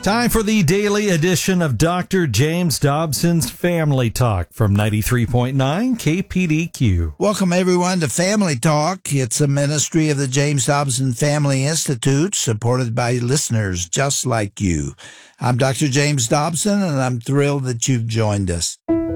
Time for the daily edition of Dr. James Dobson's Family Talk from 93.9 KPDQ. Welcome, everyone, to Family Talk. It's a ministry of the James Dobson Family Institute, supported by listeners just like you. I'm Dr. James Dobson, and I'm thrilled that you've joined us.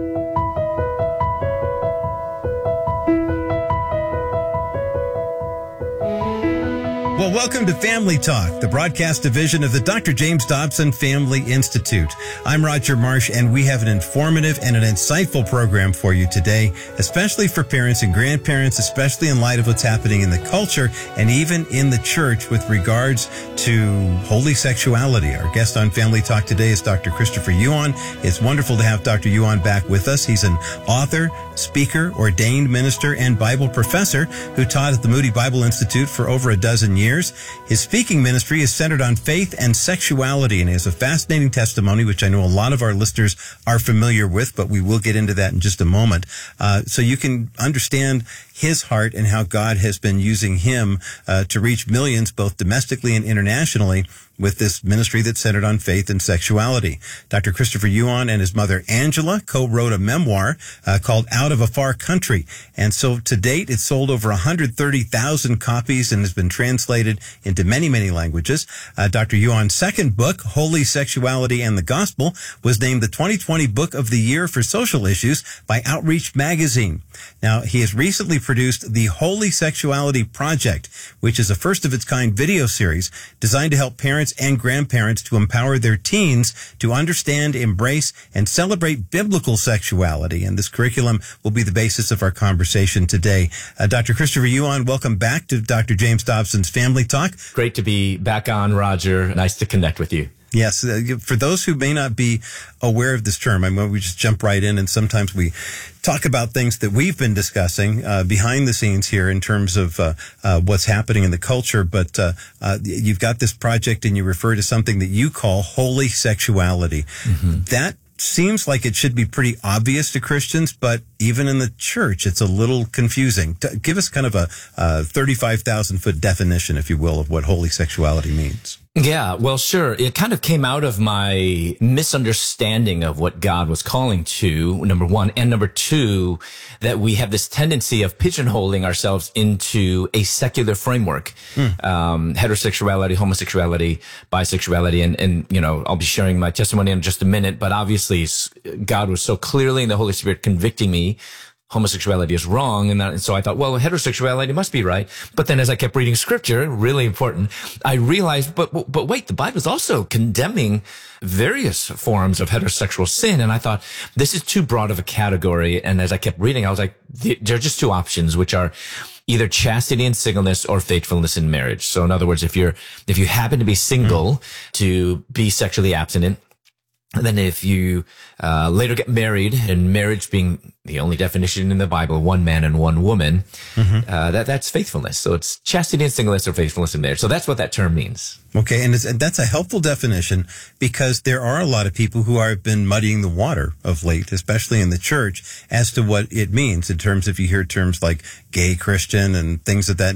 Well, welcome to Family Talk, the broadcast division of the Dr. James Dobson Family Institute. I'm Roger Marsh, and we have an informative and an insightful program for you today, especially for parents and grandparents, especially in light of what's happening in the culture and even in the church with regards to holy sexuality. Our guest on Family Talk today is Dr. Christopher Yuan. It's wonderful to have Dr. Yuan back with us. He's an author, speaker, ordained minister, and Bible professor who taught at the Moody Bible Institute for over a dozen years. His speaking ministry is centered on faith and sexuality, and he has a fascinating testimony, which I know a lot of our listeners are familiar with, but we will get into that in just a moment. So you can understand his heart and how God has been using him to reach millions, both domestically and internationally, with this ministry that's centered on faith and sexuality. Dr. Christopher Yuan and his mother Angela co-wrote a memoir called Out of a Far Country. And so to date, it's sold over 130,000 copies and has been translated into many, many languages. Dr. Yuan's second book, Holy Sexuality and the Gospel, was named the 2020 Book of the Year for Social Issues by Outreach Magazine. Now, he has recently produced the Holy Sexuality Project, which is a first-of-its-kind video series designed to help parents and grandparents to empower their teens to understand, embrace, and celebrate biblical sexuality. And this curriculum will be the basis of our conversation today. Dr. Christopher Yuan, welcome back to Dr. James Dobson's Family Talk. Great to be back on, Roger. Nice to connect with you. Yes, for those who may not be aware of this term, I mean, we just jump right in, and sometimes we talk about things that we've been discussing behind the scenes here in terms of what's happening in the culture. But you've got this project, and you refer to something that you call holy sexuality. Mm-hmm. That seems like it should be pretty obvious to Christians, but even in the church, it's a little confusing. Give us kind of a 35,000-foot definition, if you will, of what holy sexuality means. Yeah, well, sure. It kind of came out of my misunderstanding of what God was calling to, number one, and number two, that we have this tendency of pigeonholing ourselves into a secular framework. Heterosexuality, homosexuality, bisexuality, and you know, I'll be sharing my testimony in just a minute, but obviously God was so clearly in the Holy Spirit convicting me homosexuality is wrong. And so I thought, well, heterosexuality must be right. But then as I kept reading scripture, really important, I realized, but wait, the Bible is also condemning various forms of heterosexual sin. And I thought, this is too broad of a category. And as I kept reading, I was like, there are just two options, which are either chastity and singleness or faithfulness in marriage. So in other words, if you happen to be single, to be sexually abstinent. And then if you later get married, and marriage being the only definition in the Bible, one man and one woman, that's faithfulness. So it's chastity and singleness or faithfulness in marriage. So that's what that term means. Okay, and that's a helpful definition, because there are a lot of people who have been muddying the water of late, especially in the church, as to what it means in terms of, you hear terms like gay Christian and things of that